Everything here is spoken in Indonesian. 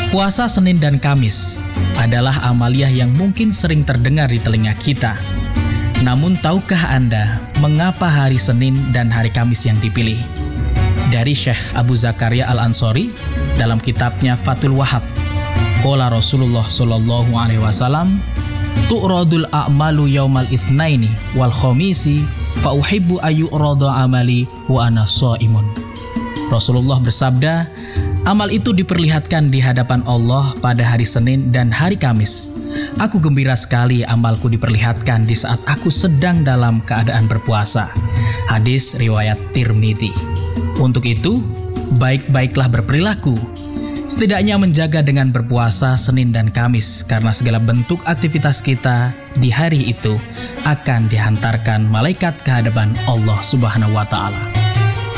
Puasa Senin dan Kamis adalah amaliyah yang mungkin sering terdengar di telinga kita. Namun tahukah Anda mengapa hari Senin dan hari Kamis yang dipilih? Dari Syekh Abu Zakaria Al-Ansori dalam kitabnya Fathul Wahhab, qala Rasulullah sallallahu alaihi wasallam, tu'radul a'malu yaumal itsnaini wal khamisi fa uhibbu ayyurada amali wa ana shaimun. Rasulullah bersabda, amal itu diperlihatkan di hadapan Allah pada hari Senin dan hari Kamis. Aku gembira sekali amalku diperlihatkan di saat aku sedang dalam keadaan berpuasa. Hadis riwayat Tirmidzi. Untuk itu, baik-baiklah berperilaku, setidaknya menjaga dengan berpuasa Senin dan Kamis, karena segala bentuk aktivitas kita di hari itu akan dihantarkan malaikat ke hadapan Allah Subhanahu wa Ta'ala.